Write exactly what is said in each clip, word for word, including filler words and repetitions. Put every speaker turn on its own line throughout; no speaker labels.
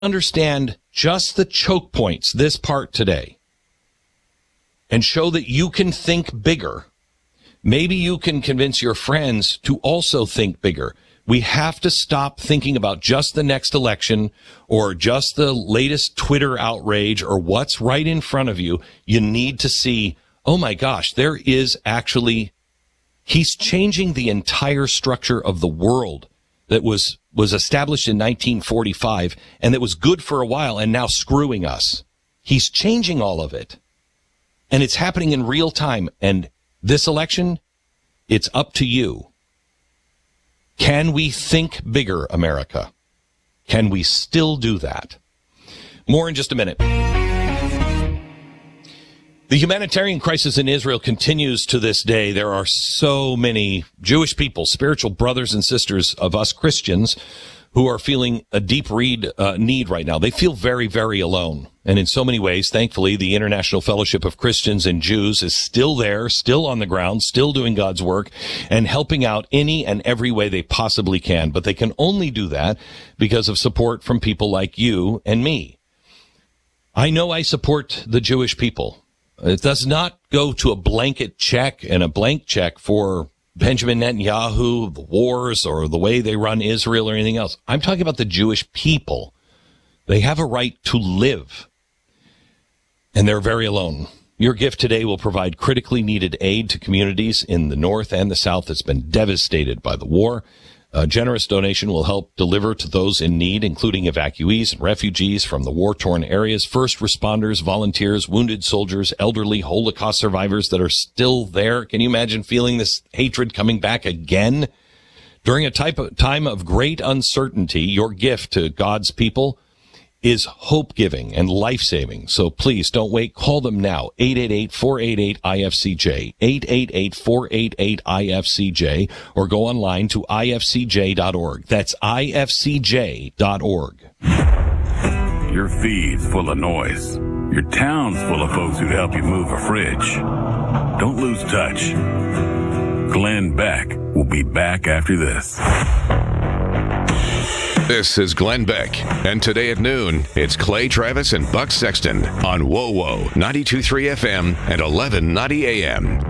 understand just the choke points, this part today, and show that you can think bigger, maybe you can convince your friends to also think bigger. We have to stop thinking about just the next election or just the latest Twitter outrage or what's right in front of you. You need to see, oh my gosh, there is actually, he's changing the entire structure of the world that was, was established in nineteen forty-five and that was good for a while and now screwing us. He's changing all of it. And it's happening in real time. And this election, it's up to you. Can we think bigger, America? Can we still do that? More in just a minute. The humanitarian crisis in Israel continues to this day. There are so many Jewish people, spiritual brothers and sisters of us Christians, who are feeling a deep read, uh, need right now. They feel very, very alone. And in so many ways, thankfully, the International Fellowship of Christians and Jews is still there, still on the ground, still doing God's work and helping out any and every way they possibly can. But they can only do that because of support from people like you and me. I know I support the Jewish people. It does not go to a blanket check and a blank check for Benjamin Netanyahu, the wars, or the way they run Israel or anything else. I'm talking about the Jewish people. They have a right to live, and they're very alone. Your gift today will provide critically needed aid to communities in the North and the South that's been devastated by the war. A generous donation will help deliver to those in need, including evacuees and refugees from the war-torn areas, first responders, volunteers, wounded soldiers, elderly Holocaust survivors that are still there. Can you imagine feeling this hatred coming back again? During a type of time of great uncertainty, your gift to God's people is hope-giving and life-saving. So please don't wait. Call them now. eight eight eight, four eight eight, I F C J. eight eight eight, four eight eight, I F C J. Or go online to I F C J dot org. That's I F C J dot org.
Your feed's full of noise. Your town's full of folks who'd help you move a fridge. Don't lose touch. Glenn Beck will be back after this.
This is Glenn Beck, and today at noon, it's Clay Travis and Buck Sexton on W O W O ninety-two point three F M and eleven ninety A M.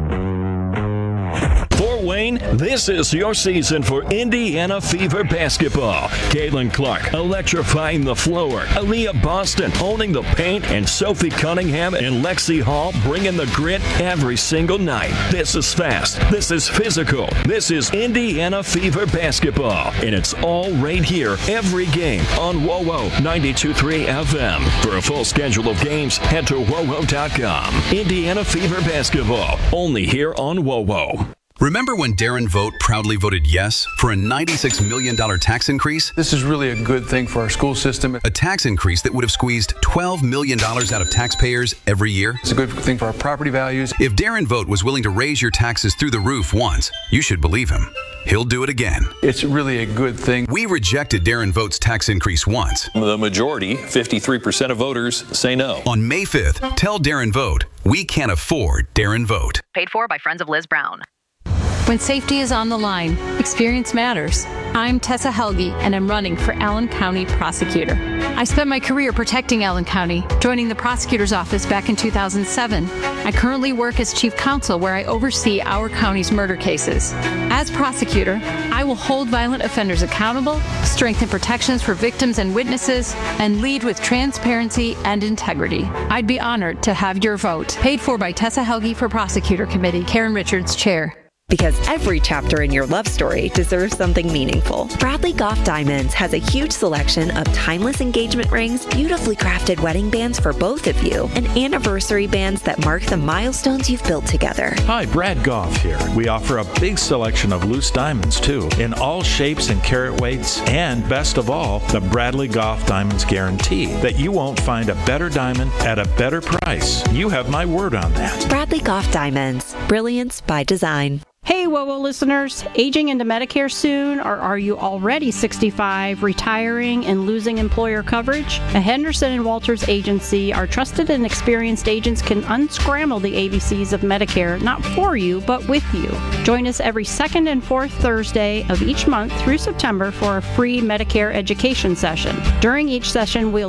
For Wayne, this is your season for Indiana Fever basketball. Caitlin Clark electrifying the floor. Aaliyah Boston owning the paint, and Sophie Cunningham and Lexi Hall bringing the grit every single night. This is fast. This is physical. This is Indiana Fever basketball, and it's all right here every game on W O W O ninety-two point three F M. For a full schedule of games, head to W O W O dot com. Indiana Fever basketball, only here on W O W O.
Remember when Darren Vogt proudly voted yes for a ninety-six million dollars tax increase?
This is really a good thing for our school system.
A tax increase that would have squeezed twelve million dollars out of taxpayers every year?
It's a good thing for our property values.
If Darren Vogt was willing to raise your taxes through the roof once, you should believe him. He'll do it again.
It's really a good thing.
We rejected Darren Vogt's tax increase once.
The majority, fifty-three percent of voters, say no.
On May fifth, tell Darren Vogt we can't afford Darren Vogt.
Paid for by Friends of Liz Brown.
When safety is on the line, experience matters. I'm Tessa Helge, and I'm running for Allen County Prosecutor. I spent my career protecting Allen County, joining the prosecutor's office back in two thousand seven. I currently work as chief counsel, where I oversee our county's murder cases. As prosecutor, I will hold violent offenders accountable, strengthen protections for victims and witnesses, and lead with transparency and integrity. I'd be honored to have your vote. Paid for by Tessa Helge for Prosecutor Committee. Karen Richards, Chair.
Because every chapter in your love story deserves something meaningful. Bradley Goff Diamonds has a huge selection of timeless engagement rings, beautifully crafted wedding bands for both of you, and anniversary bands that mark the milestones you've built together.
Hi, Brad Goff here. We offer a big selection of loose diamonds, too, in all shapes and carat weights, and best of all, the Bradley Goff Diamonds guarantee that you won't find a better diamond at a better price. You have my word on that.
Bradley Goff Diamonds. Brilliance by design.
Hey,
WOWO listeners, aging into Medicare soon, or are you already sixty-five, retiring, and losing employer coverage? At Henderson and Walters Agency, our trusted and experienced agents can unscramble the A B Cs of Medicare, not for you, but with you. Join us every second and fourth Thursday of each month through September for a free Medicare education session. During each session, we'll